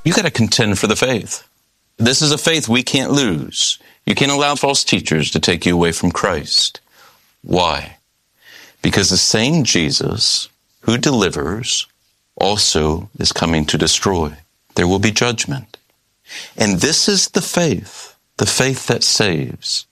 You got to contend for the faith. This is a faith we can't lose. You can't allow false teachers to take you away from Christ. Why? Because the same Jesus who delivers also is coming to destroy. There will be judgment. And this is the faith that saves.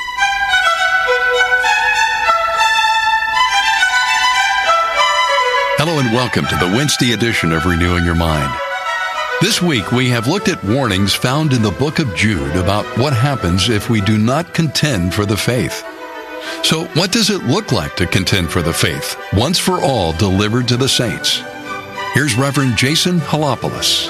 Hello and welcome to the Wednesday edition of Renewing Your Mind. This week we have looked at warnings found in the book of Jude about what happens if we do not contend for the faith. So what does it look like to contend for the faith, once for all delivered to the saints? Here's Reverend Jason Halopoulos.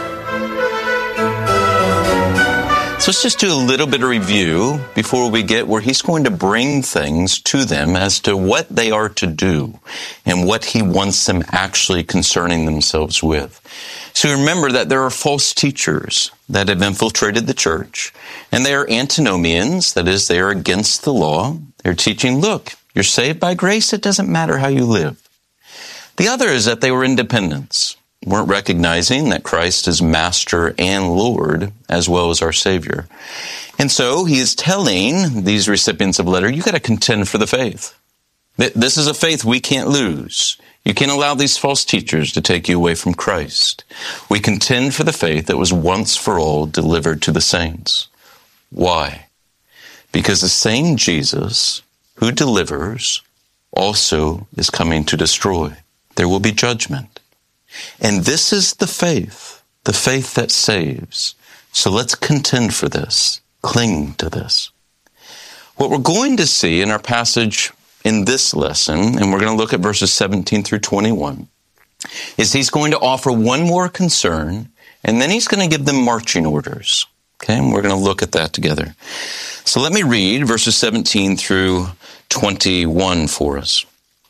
So let's just do a little bit of review before we get where he's going to bring things to them as to what they are to do and what he wants them actually concerning themselves with. So remember that there are false teachers that have infiltrated the church, and they are antinomians, that is, they are against the law. They're teaching, look, you're saved by grace, it doesn't matter how you live. The other is that they were independents, weren't recognizing that Christ is Master and Lord as well as our Savior. And so he is telling these recipients of the letter, you got to contend for the faith. This is a faith we can't lose. You can't allow these false teachers to take you away from Christ. We contend for the faith that was once for all delivered to the saints. Why? Because the same Jesus who delivers also is coming to destroy. There will be judgment. And this is the faith that saves. So let's contend for this, cling to this. What we're going to see in our passage in this lesson, and we're going to look at verses 17 through 21, is he's going to offer one more concern, and then he's going to give them marching orders. Okay, and we're going to look at that together. So let me read verses 17 through 21 for us.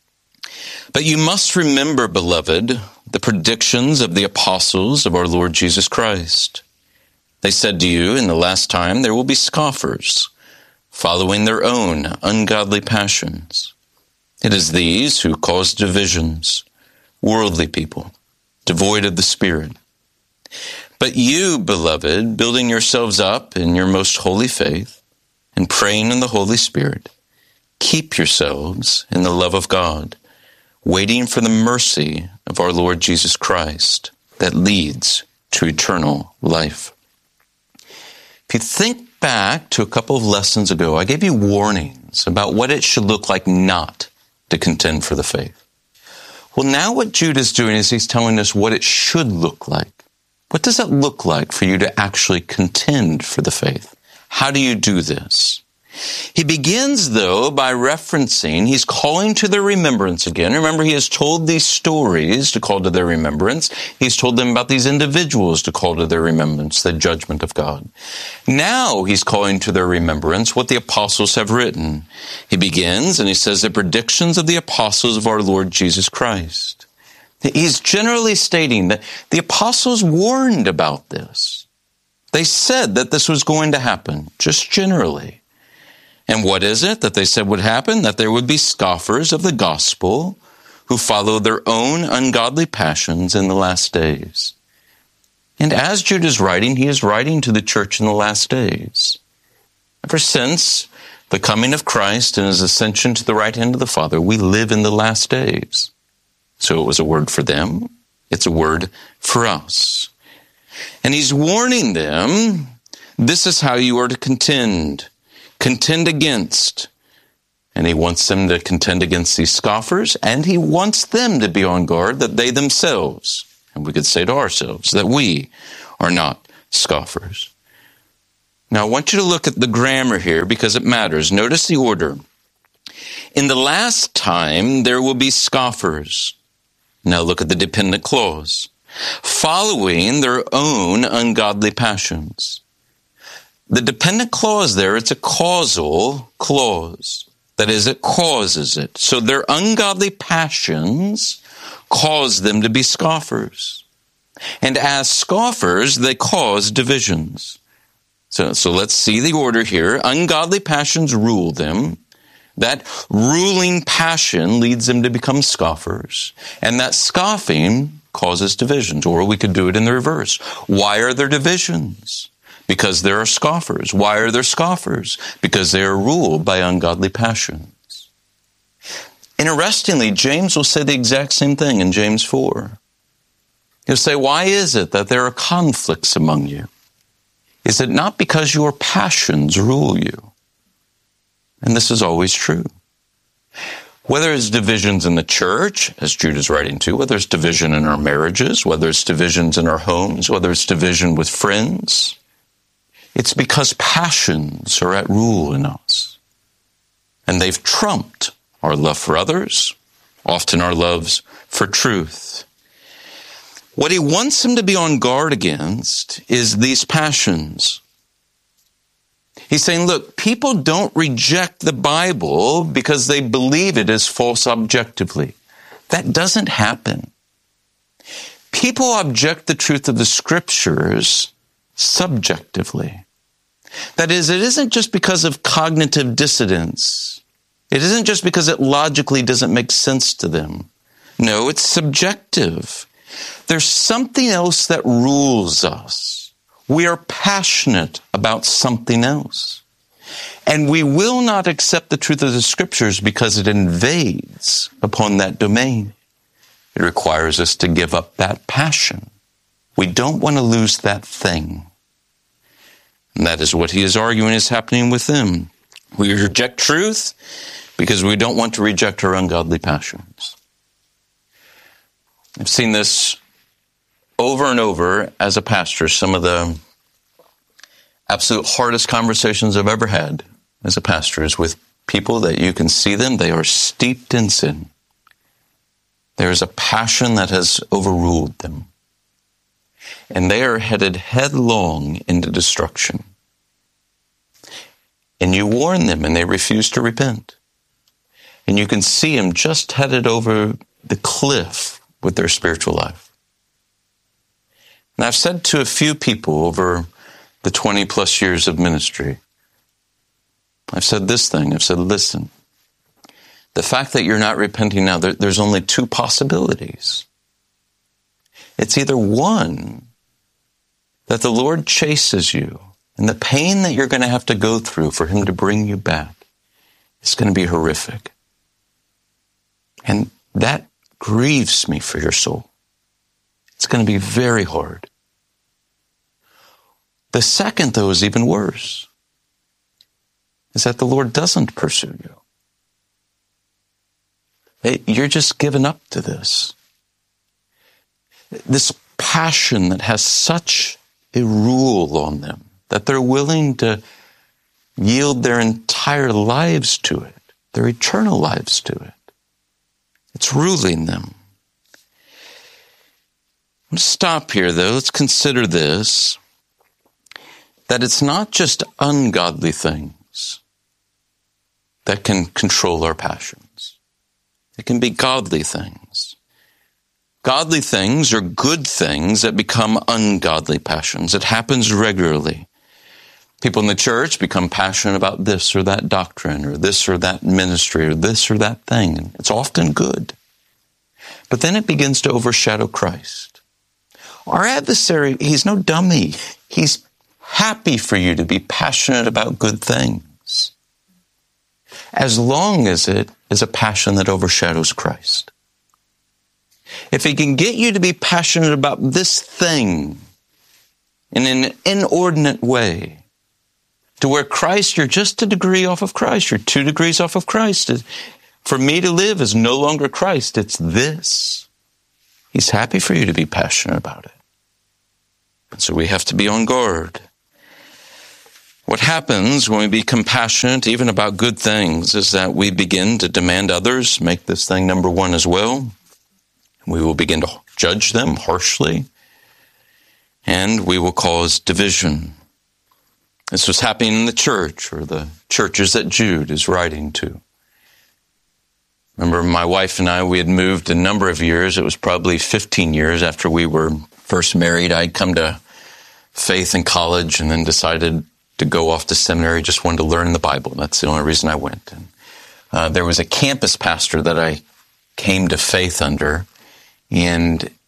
But you must remember, beloved, the predictions of the apostles of our Lord Jesus Christ. They said to you, in the last time there will be scoffers, following their own ungodly passions. It is these who cause divisions, worldly people, devoid of the Spirit. But you, beloved, building yourselves up in your most holy faith and praying in the Holy Spirit, keep yourselves in the love of God, waiting for the mercy of our Lord Jesus Christ that leads to eternal life. If you think back to a couple of lessons ago, I gave you warnings about what it should look like not to contend for the faith. Well, now what Jude is doing is he's telling us what it should look like. What does it look like for you to actually contend for the faith? How do you do this? He begins, though, by referencing, he's calling to their remembrance again. Remember, he has told these stories to call to their remembrance. He's told them about these individuals to call to their remembrance, the judgment of God. Now he's calling to their remembrance what the apostles have written. He begins and he says the predictions of the apostles of our Lord Jesus Christ. He's generally stating that the apostles warned about this. They said that this was going to happen, just generally. And what is it that they said would happen? That there would be scoffers of the gospel who follow their own ungodly passions in the last days. And as Jude is writing, he is writing to the church in the last days. Ever since the coming of Christ and his ascension to the right hand of the Father, we live in the last days. So it was a word for them. It's a word for us. And he's warning them, this is how you are to contend. Contend against. And he wants them to contend against these scoffers, and he wants them to be on guard that they themselves, and we could say to ourselves, that we are not scoffers. Now I want you to look at the grammar here because it matters. Notice the order. In the last time there will be scoffers. Now look at the dependent clause. Following their own ungodly passions. The dependent clause there, it's a causal clause. That is, it causes it. So their ungodly passions cause them to be scoffers. And as scoffers, they cause divisions. So let's see the order here. Ungodly passions rule them. That ruling passion leads them to become scoffers. And that scoffing causes divisions. Or we could do it in the reverse. Why are there divisions? Because there are scoffers. Why are there scoffers? Because they are ruled by ungodly passions. Interestingly, James will say the exact same thing in James 4. He'll say, why is it that there are conflicts among you? Is it not because your passions rule you? And this is always true. Whether it's divisions in the church, as Jude is writing to, whether it's division in our marriages, whether it's divisions in our homes, whether it's division with friends, it's because passions are at rule in us. And they've trumped our love for others, often our loves for truth. What he wants them to be on guard against is these passions. He's saying, look, people don't reject the Bible because they believe it is false objectively. That doesn't happen. People object the truth of the Scriptures subjectively. That is, it isn't just because of cognitive dissonance. It isn't just because it logically doesn't make sense to them. No, it's subjective. There's something else that rules us. We are passionate about something else. And we will not accept the truth of the Scriptures because it invades upon that domain. It requires us to give up that passion. We don't want to lose that thing. And that is what he is arguing is happening with them. We reject truth because we don't want to reject our ungodly passions. I've seen this over and over as a pastor. Some of the absolute hardest conversations I've ever had as a pastor is with people that you can see them. They are steeped in sin. There is a passion that has overruled them. And they are headed headlong into destruction. And you warn them and they refuse to repent. And you can see them just headed over the cliff with their spiritual life. And I've said to a few people over the 20 plus years of ministry, I've said this thing. I've said, listen, the fact that you're not repenting now, there's only two possibilities. It's either one, that the Lord chases you, and the pain that you're going to have to go through for him to bring you back is going to be horrific. And that grieves me for your soul. It's going to be very hard. The second, though, is even worse, is that the Lord doesn't pursue you. You're just given up to this. This passion that has such a rule on them that they're willing to yield their entire lives to it, their eternal lives to it. It's ruling them. Let's stop here, though. Let's consider this, that it's not just ungodly things that can control our passions. It can be godly things. Godly things are good things that become ungodly passions. It happens regularly. People in the church become passionate about this or that doctrine or this or that ministry or this or that thing. It's often good. But then it begins to overshadow Christ. Our adversary, he's no dummy. He's happy for you to be passionate about good things, as long as it is a passion that overshadows Christ. If he can get you to be passionate about this thing in an inordinate way, to where Christ, you're just a degree off of Christ, you're 2 degrees off of Christ. For me to live is no longer Christ, it's this. He's happy for you to be passionate about it. And so we have to be on guard. What happens when we become passionate, even about good things, is that we begin to demand others make this thing number one as well. We will begin to judge them harshly, and we will cause division. This was happening in the church, or the churches that Jude is writing to. Remember, my wife and I, we had moved a number of years. It was probably 15 years after we were first married. I'd come to faith in college and then decided to go off to seminary, just wanted to learn the Bible. That's the only reason I went. And there was a campus pastor that I came to faith under, and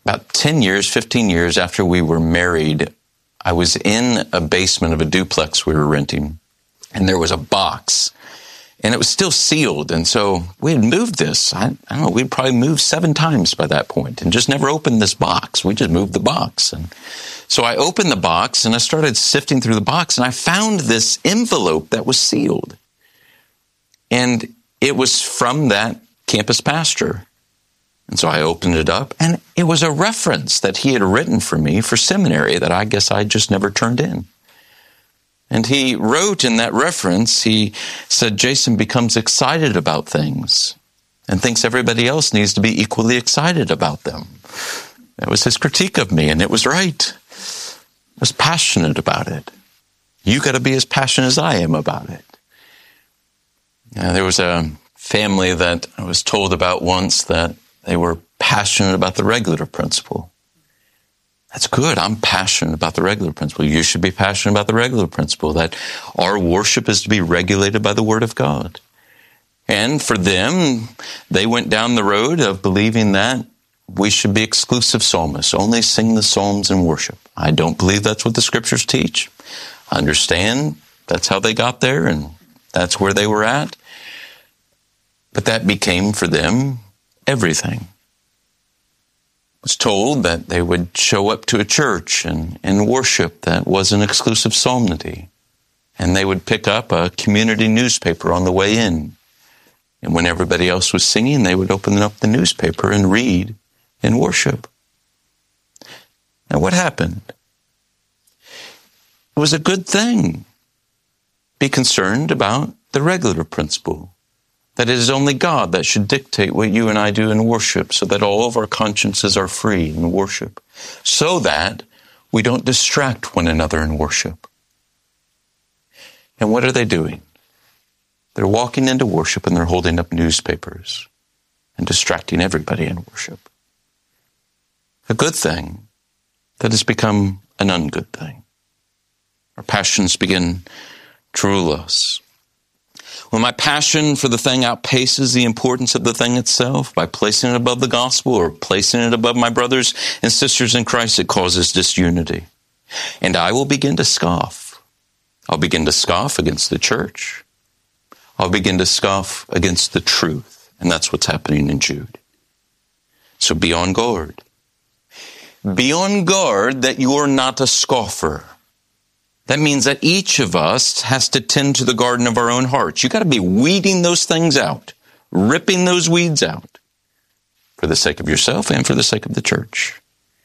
about 10 years, 15 years after we were married, I was in a basement of a duplex we were renting, and there was a box, and it was still sealed. And so we had moved this. I don't know, we'd probably moved 7 times by that point and just never opened this box. We just moved the box. And so I opened the box and I started sifting through the box, and I found this envelope that was sealed. And it was from that campus pastor. And so I opened it up, and it was a reference that he had written for me for seminary that I guess I just never turned in. And he wrote in that reference, he said, Jason becomes excited about things and thinks everybody else needs to be equally excited about them. That was his critique of me, and it was right. I was passionate about it. You got to be as passionate as I am about it. There was a family that I was told about once that they were passionate about the regulative principle. That's good. I'm passionate about the regulative principle. You should be passionate about the regulative principle, that our worship is to be regulated by the Word of God. And for them, they went down the road of believing that we should be exclusive psalmists, only sing the psalms and worship. I don't believe that's what the Scriptures teach. I understand that's how they got there, and that's where they were at. But that became for them everything. I was told that they would show up to a church and worship that was an exclusive solemnity. And they would pick up a community newspaper on the way in. And when everybody else was singing, they would open up the newspaper and read and worship. Now, what happened? It was a good thing. Be concerned about the regulative principle. That it is only God that should dictate what you and I do in worship, so that all of our consciences are free in worship, so that we don't distract one another in worship. And what are they doing? They're walking into worship and they're holding up newspapers and distracting everybody in worship. A good thing that has become an ungood thing. Our passions begin to rule us. When my passion for the thing outpaces the importance of the thing itself, by placing it above the gospel or placing it above my brothers and sisters in Christ, it causes disunity. And I will begin to scoff. I'll begin to scoff against the church. I'll begin to scoff against the truth. And that's what's happening in Jude. So be on guard. Be on guard that you're not a scoffer. That means that each of us has to tend to the garden of our own hearts. You got to be weeding those things out, ripping those weeds out for the sake of yourself and for the sake of the church.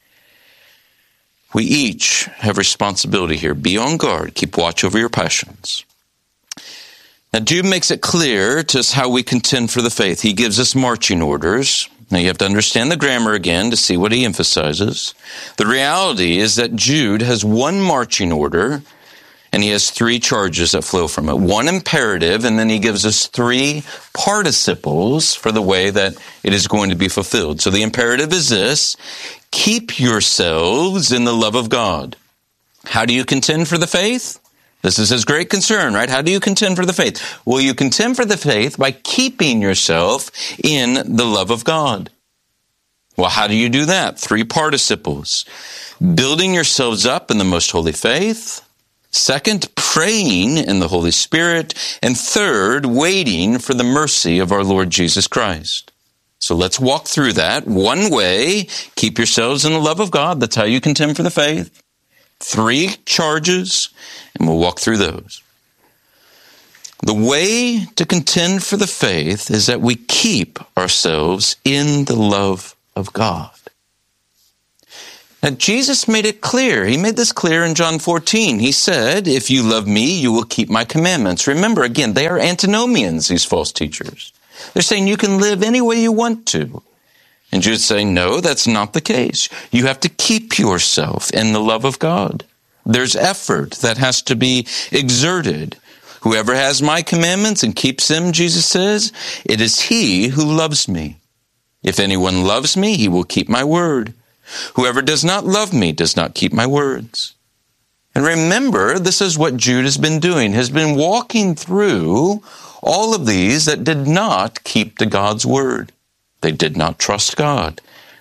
We each have responsibility here. Be on guard. Keep watch over your passions. Now, Jude makes it clear to us how we contend for the faith. He gives us marching orders. Now, you have to understand the grammar again to see what he emphasizes. The reality is that Jude has one marching order, and he has 3 charges that flow from it. One imperative, and then he gives us 3 participles for the way that it is going to be fulfilled. So the imperative is this: keep yourselves in the love of God. How do you contend for the faith? This is his great concern, right? How do you contend for the faith? Well, you contend for the faith by keeping yourself in the love of God. Well, how do you do that? 3 participles. Building yourselves up in the most holy faith. 2nd, praying in the Holy Spirit. And 3rd, waiting for the mercy of our Lord Jesus Christ. So let's walk through that. One way, keep yourselves in the love of God. That's how you contend for the faith. 3 charges, and we'll walk through those. The way to contend for the faith is that we keep ourselves in the love of God. Now, Jesus made it clear. He made this clear in John 14. He said, if you love me, you will keep my commandments. Remember, again, they are antinomians, these false teachers. They're saying you can live any way you want to. And Jude's saying, no, that's not the case. You have to keep yourself in the love of God. There's effort that has to be exerted. Whoever has my commandments and keeps them, Jesus says, it is he who loves me. If anyone loves me, he will keep my word. Whoever does not love me does not keep my words. And remember, this is what Jude has been doing, has been walking through all of these that did not keep to God's word. They did not trust God.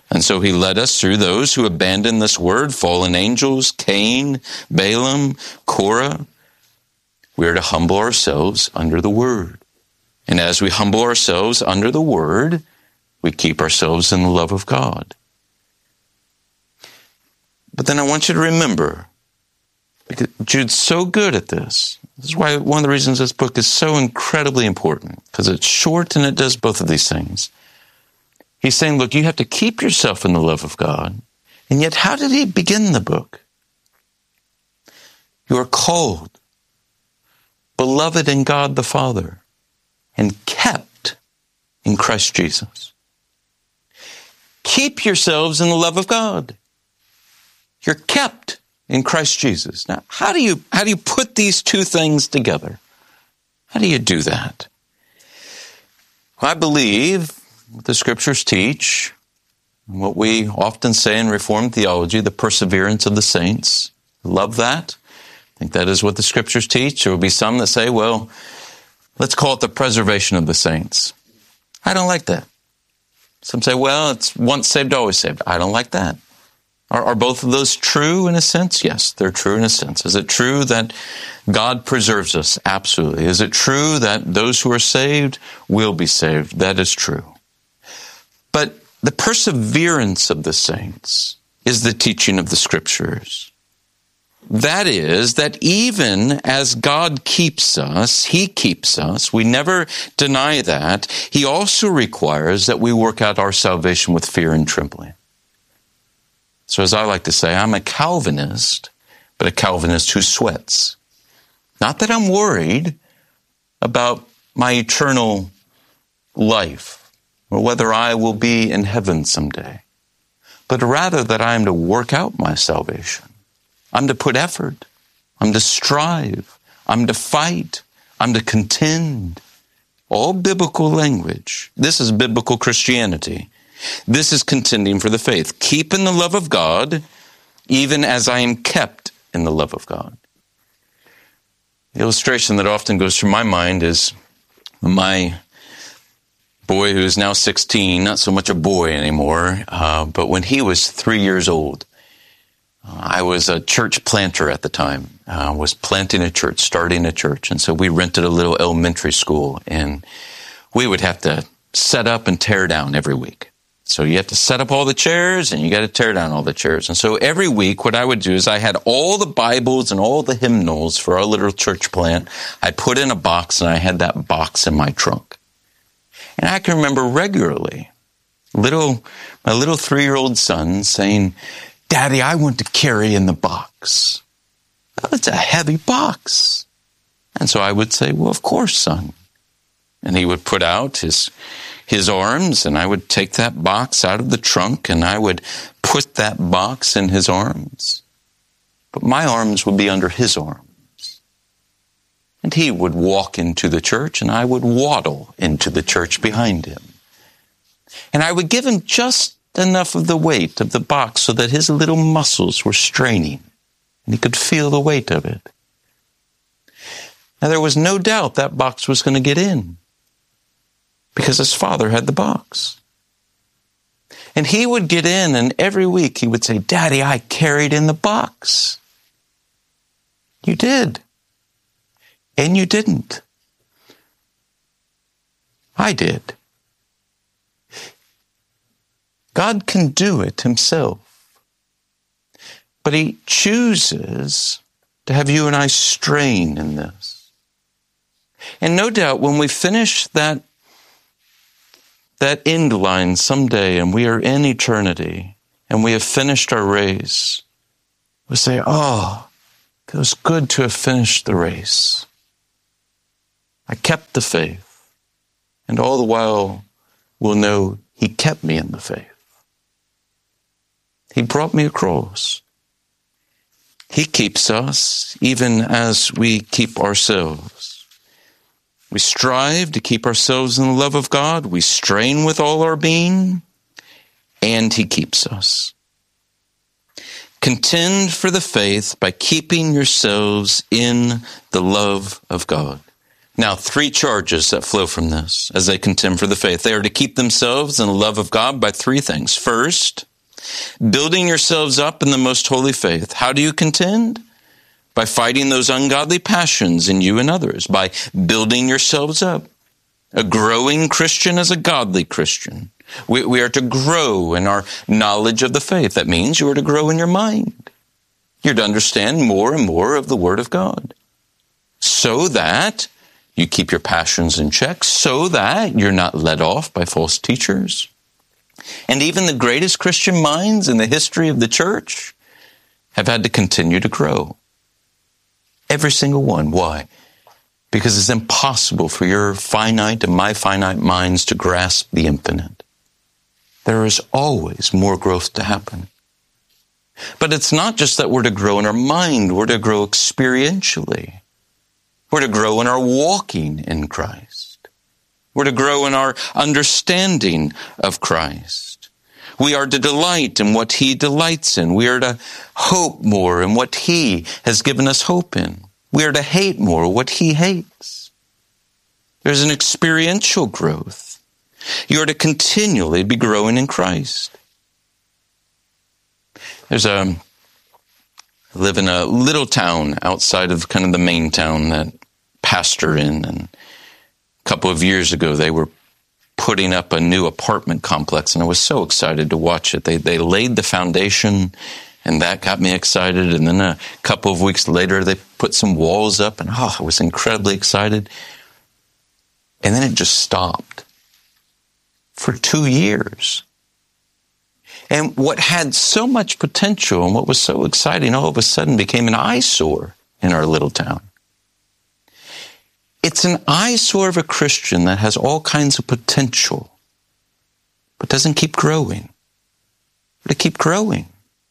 And so he led us through those who abandoned this word, fallen angels, Cain, Balaam, Korah. We are to humble ourselves under the word. And as we humble ourselves under the word, we keep ourselves in the love of God. But then I want you to remember, because Jude's so good at this. This is why one of the reasons this book is so incredibly important, because it's short and it does both of these things. He's saying, look, you have to keep yourself in the love of God. And yet, how did he begin the book? You are called, beloved in God the Father, and kept in Christ Jesus. Keep yourselves in the love of God. You're kept in Christ Jesus. Now, how do you put these two things together? How do you do that? Well, I believe what the Scriptures teach, what we often say in Reformed theology, the perseverance of the saints. Love that. I think that is what the Scriptures teach. There will be some that say, well, let's call it the preservation of the saints. I don't like that. Some say, well, it's once saved, always saved. I don't like that. Are both of those true in a sense? Yes, they're true in a sense. Is it true that God preserves us? Absolutely. Is it true that those who are saved will be saved? That is true. But the perseverance of the saints is the teaching of the Scriptures. That is, that even as God keeps us, He keeps us. We never deny that. He also requires that we work out our salvation with fear and trembling. So as I like to say, I'm a Calvinist, but a Calvinist who sweats. Not that I'm worried about my eternal life or whether I will be in heaven someday, but rather that I am to work out my salvation. I'm to put effort. I'm to strive. I'm to fight. I'm to contend. All biblical language. This is biblical Christianity. This is contending for the faith. Keep in the love of God, even as I am kept in the love of God. The illustration that often goes through my mind is my boy, who is now 16, not so much a boy anymore, but when he was 3 years old, I was a church planter at the time. I was planting a church, starting a church. And so we rented a little elementary school, and we would have to set up and tear down every week. So you have to set up all the chairs, and you got to tear down all the chairs. And so every week, what I would do is I had all the Bibles and all the hymnals for our little church plant. I put in a box, and I had that box in my trunk. And I can remember regularly my little 3-year-old son saying, "Daddy, I want to carry in the box." Well, it's a heavy box. And so I would say, "Well, of course, son." And he would put out his arms, and I would take that box out of the trunk, and I would put that box in his arms. But my arms would be under his arms. And he would walk into the church, and I would waddle into the church behind him. And I would give him just enough of the weight of the box so that his little muscles were straining, and he could feel the weight of it. Now, there was no doubt that box was going to get in, because his father had the box. And he would get in, and every week he would say, "Daddy, I carried in the box." You did. And you didn't. I did. God can do it Himself. But He chooses to have you and I strain in this. And no doubt when we finish that end line someday, and we are in eternity, and we have finished our race, we say, "Oh, it was good to have finished the race. I kept the faith." And all the while, we'll know He kept me in the faith. He brought me across. He keeps us even as we keep ourselves. We strive to keep ourselves in the love of God. We strain with all our being, and He keeps us. Contend for the faith by keeping yourselves in the love of God. Now, 3 charges that flow from this as they contend for the faith. They are to keep themselves in the love of God by 3 things. First, building yourselves up in the most holy faith. How do you contend? By fighting those ungodly passions in you and others, by building yourselves up. A growing Christian is a godly Christian. We are to grow in our knowledge of the faith. That means you are to grow in your mind. You're to understand more and more of the Word of God, so that you keep your passions in check, so that you're not led off by false teachers. And even the greatest Christian minds in the history of the church have had to continue to grow. Every single one. Why? Because it's impossible for your finite and my finite minds to grasp the infinite. There is always more growth to happen. But it's not just that we're to grow in our mind, we're to grow experientially. We're to grow in our walking in Christ. We're to grow in our understanding of Christ. We are to delight in what He delights in. We are to hope more in what He has given us hope in. We are to hate more what He hates. There's an experiential growth. You are to continually be growing in Christ. I live in a little town outside of kind of the main town that I pastor in, and a couple of years ago they were putting up a new apartment complex, and I was so excited to watch it. They laid the foundation, and that got me excited, and then a couple of weeks later they put some walls up, and I was incredibly excited. And then it just stopped for 2 years. And what had so much potential and what was so exciting all of a sudden became an eyesore in our little town. It's an eyesore of a Christian that has all kinds of potential, but doesn't keep growing. But to keep growing.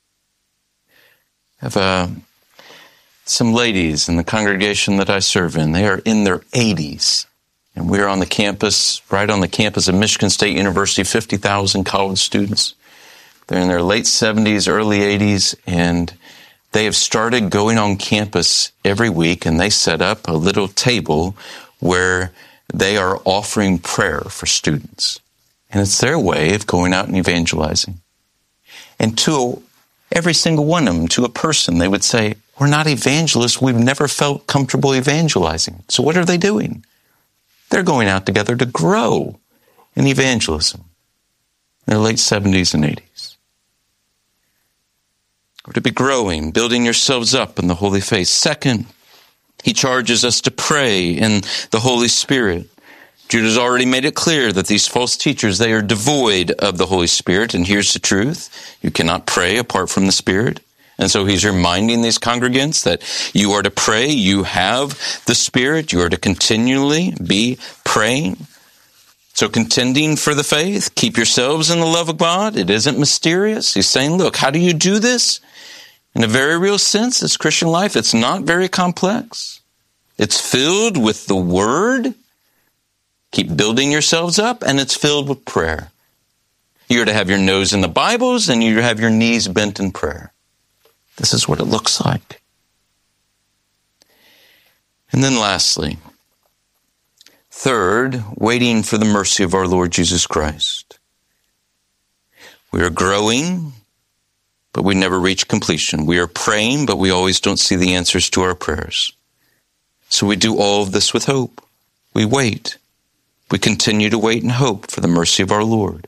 I have some ladies in the congregation that I serve in. They are in their 80s. And we're on the campus, right on the campus of Michigan State University, 50,000 college students. They're in their late 70s, early 80s, and they have started going on campus every week, and they set up a little table where they are offering prayer for students. And it's their way of going out and evangelizing. And to every single one of them, to a person, they would say, "We're not evangelists. We've never felt comfortable evangelizing." So what are they doing? They're going out together to grow in evangelism in their late 70s and 80s. Or to be growing, building yourselves up in the holy faith. Second, he charges us to pray in the Holy Spirit. Jude has already made it clear that these false teachers, they are devoid of the Holy Spirit. And here's the truth. You cannot pray apart from the Spirit. And so he's reminding these congregants that you are to pray. You have the Spirit. You are to continually be praying. So contending for the faith, keep yourselves in the love of God. It isn't mysterious. He's saying, look, how do you do this? In a very real sense, it's Christian life. It's not very complex. It's filled with the Word. Keep building yourselves up, and it's filled with prayer. You're to have your nose in the Bibles, and you're to have your knees bent in prayer. This is what it looks like. And then lastly, third, waiting for the mercy of our Lord Jesus Christ. We are growing, but we never reach completion. We are praying, but we always don't see the answers to our prayers. So we do all of this with hope. We wait. We continue to wait and hope for the mercy of our Lord.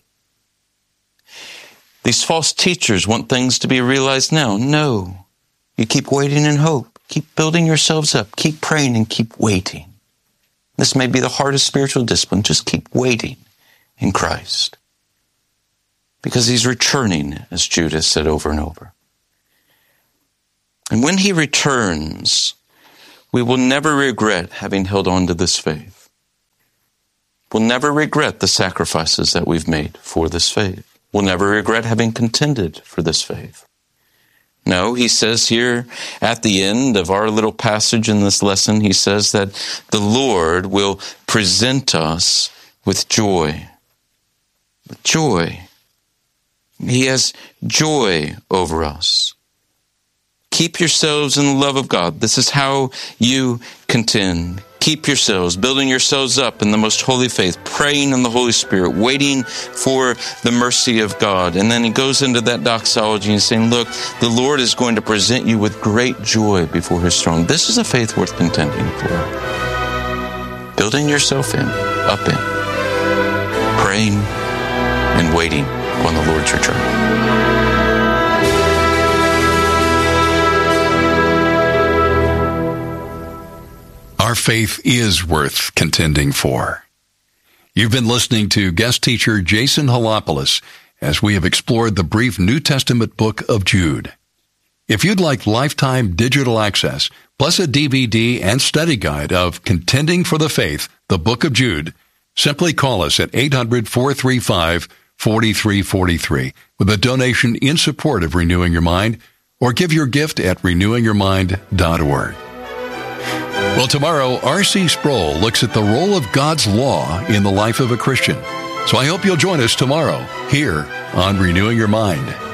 These false teachers want things to be realized now. No. You keep waiting in hope. Keep building yourselves up. Keep praying and keep waiting. This may be the hardest spiritual discipline. Just keep waiting in Christ. Because he's returning, as Jude has said over and over. And when he returns, we will never regret having held on to this faith. We'll never regret the sacrifices that we've made for this faith. We'll never regret having contended for this faith. No, he says here at the end of our little passage in this lesson, he says that the Lord will present us with joy. With joy. He has joy over us. Keep yourselves in the love of God. This is how you contend. keep yourselves, building yourselves up in the most holy faith, praying in the Holy Spirit, waiting for the mercy of God. And then he goes into that doxology and saying, look, the Lord is going to present you with great joy before his throne. This is a faith worth contending for. Building yourself up in, praying and waiting on the Lord's return. Our faith is worth contending for. You've been listening to guest teacher Jason Halopoulos as we have explored the brief New Testament book of Jude. If you'd like lifetime digital access, plus a DVD and study guide of Contending for the Faith, the Book of Jude, simply call us at 800-435-4343 with a donation in support of Renewing Your Mind, or give your gift at renewingyourmind.org. Well, tomorrow, R.C. Sproul looks at the role of God's law in the life of a Christian. So I hope you'll join us tomorrow here on Renewing Your Mind.